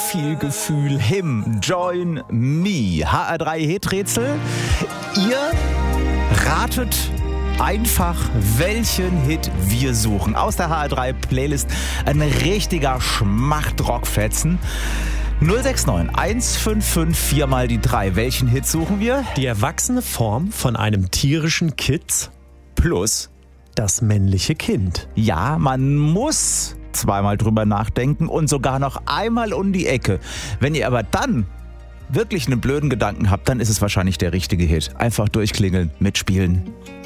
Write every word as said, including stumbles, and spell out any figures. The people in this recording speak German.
viel Gefühl. Him, Join Me. H R drei Hiträtsel. Ihr ratet einfach, welchen Hit wir suchen. Aus der H R drei Playlist ein richtiger Schmacht-Rockfetzen. null sechs neun eins fünf fünf vier mal die drei. Welchen Hit suchen wir? Die erwachsene Form von einem tierischen Kitz Plus das männliche Kind. Ja, man muss zweimal drüber nachdenken und sogar noch einmal um die Ecke. Wenn ihr aber dann wirklich einen blöden Gedanken habt, dann ist es wahrscheinlich der richtige Hit. Einfach durchklingeln, mitspielen.